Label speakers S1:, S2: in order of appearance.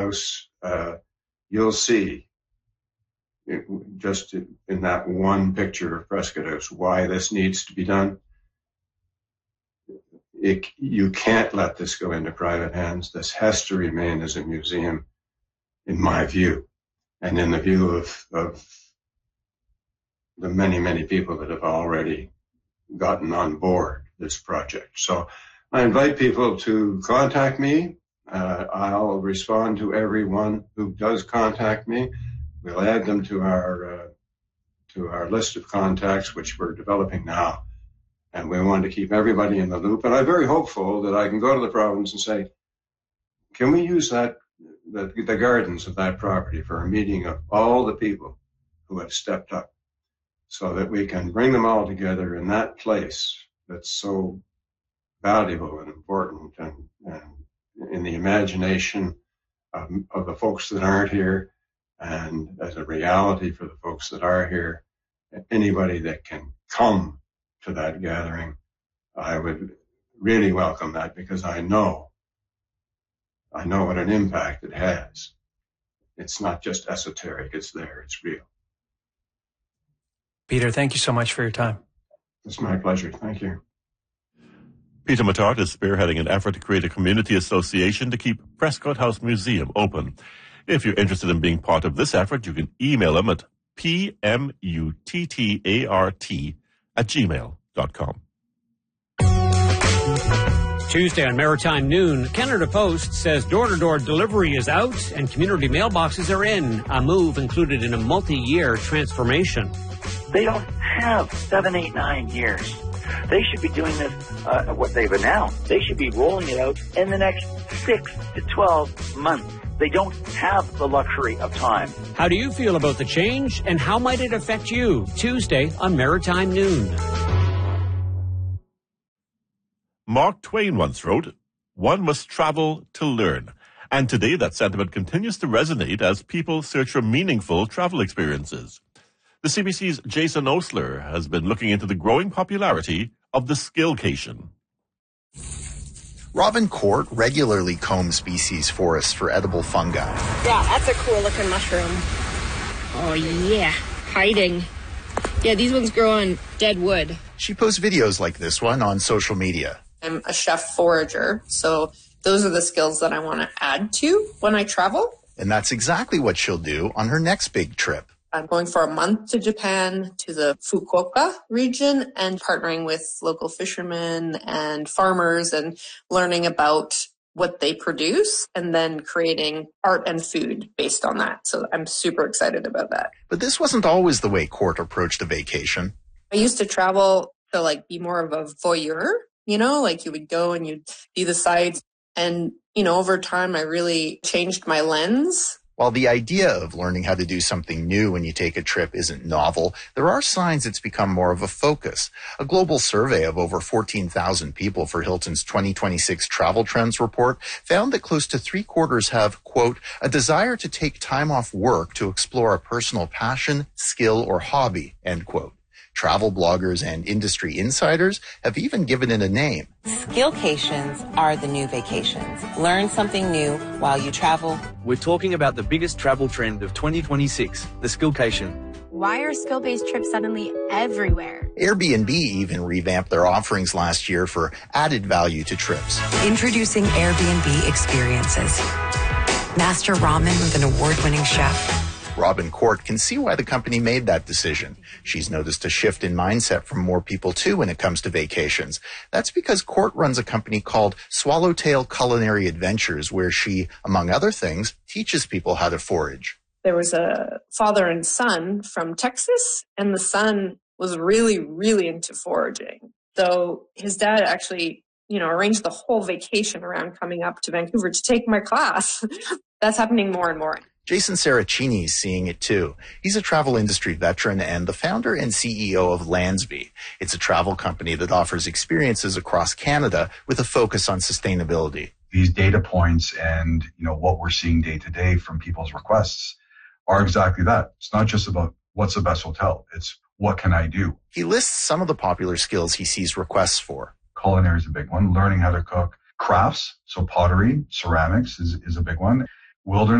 S1: House, you'll see just in that one picture of Prescott House why this needs to be done. You can't let this go into private hands. This has to remain as a museum, in my view, and in the view of the many, many people that have already gotten on board this project. So I invite people to contact me. I'll respond to everyone who does contact me. We'll add them to our list of contacts, which we're developing now. And we want to keep everybody in the loop. And I'm very hopeful that I can go to the province and say, can we use the gardens of that property for a meeting of all the people who have stepped up, so that we can bring them all together in that place that's so valuable and important and in the imagination of the folks that aren't here, and as a reality for the folks that are here. Anybody that can come to that gathering, I would really welcome that, because I know what an impact it has. It's not just esoteric, it's there, it's real.
S2: Peter, thank you so much for your time.
S1: It's my pleasure. Thank you.
S3: Peter Mattart is spearheading an effort to create a community association to keep Prescott House Museum open. If you're interested in being part of this effort, you can email him at pmuttart@gmail.com.
S4: Tuesday on Maritime Noon, Canada Post says door-to-door delivery is out and community mailboxes are in, a move included in a multi-year transformation.
S5: They don't have 7, 8, 9 years. They should be doing this, what they've announced. They should be rolling it out in the next 6 to 12 months. They don't have the luxury of time.
S4: How do you feel about the change, and how might it affect you? Tuesday on Maritime Noon.
S3: Mark Twain once wrote, "One must travel to learn." And today that sentiment continues to resonate as people search for meaningful travel experiences. The CBC's Jason Osler has been looking into the growing popularity of the skillcation.
S6: Robin Court regularly combs species forests for edible fungi.
S7: Yeah, that's a cool looking mushroom. Oh yeah, hiding. Yeah, these ones grow on dead wood.
S6: She posts videos like this one on social media.
S7: I'm a chef forager, so those are the skills that I want to add to when I travel.
S6: And that's exactly what she'll do on her next big trip.
S7: I'm going for a month to Japan, to the Fukuoka region, and partnering with local fishermen and farmers and learning about what they produce and then creating art and food based on that. So I'm super excited about that.
S6: But this wasn't always the way Court approached a vacation.
S7: I used to travel to be more of a voyeur, like you would go and you'd see the sights. And, over time, I really changed my lens.
S6: While the idea of learning how to do something new when you take a trip isn't novel, there are signs it's become more of a focus. A global survey of over 14,000 people for Hilton's 2026 Travel Trends report found that close to 3/4 have, quote, a desire to take time off work to explore a personal passion, skill, or hobby, end quote. Travel bloggers and industry insiders have even given it a name.
S8: Skillcations are the new vacations. Learn something new while you travel.
S9: We're talking about the biggest travel trend of 2026, the skillcation.
S10: Why are skill-based trips suddenly everywhere?
S6: Airbnb even revamped their offerings last year for added value to trips.
S11: Introducing Airbnb Experiences. Master ramen with an award-winning chef.
S6: Robin Court can see why the company made that decision. She's noticed a shift in mindset from more people, too, when it comes to vacations. That's because Court runs a company called Swallowtail Culinary Adventures, where she, among other things, teaches people how to forage.
S7: There was a father and son from Texas, and the son was really, really into foraging. So his dad actually, arranged the whole vacation around coming up to Vancouver to take my class. That's happening more and more.
S6: Jason Saracini is seeing it too. He's a travel industry veteran and the founder and CEO of Landsby. It's a travel company that offers experiences across Canada with a focus on sustainability.
S12: These data points and, what we're seeing day to day from people's requests are exactly that. It's not just about what's the best hotel. It's what can I do?
S6: He lists some of the popular skills he sees requests for.
S12: Culinary is a big one. Learning how to cook. Crafts, so pottery, ceramics is a big one. Wilderness.